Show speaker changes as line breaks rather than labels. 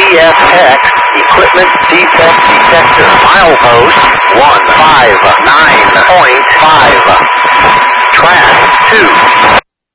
CFX equipment defect detector. Milepost 159.5. Track 2.